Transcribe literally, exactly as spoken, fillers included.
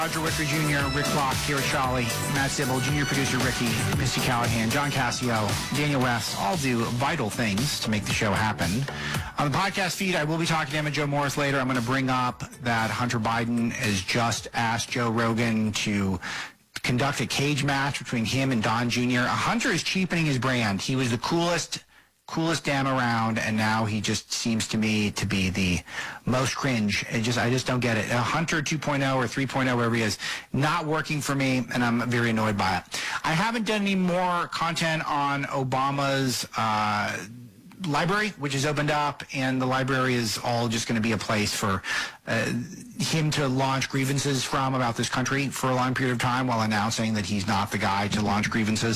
Roger Wicker Junior, Rick Block, Kira Charlie, Matt Sybil, Junior Producer Ricky, Misty Callahan, John Cassio, Daniel West, all do vital things to make the show happen. On the podcast feed, I will be talking to Emma Jo Morris later. I'm going to bring up that Hunter Biden has just asked Joe Rogan to conduct a cage match between him and Don Junior Hunter is cheapening his brand. He was the coolest coolest damn around, and now he just seems to me to be the most cringe. It just I just don't get it. Uh, Hunter two point oh or three point oh, wherever he is, not working for me, and I'm very annoyed by it. I haven't done any more content on Obama's uh, library, which has opened up, and the library is all just going to be a place for uh, him to launch grievances from about this country for a long period of time while announcing that he's not the guy to launch grievances.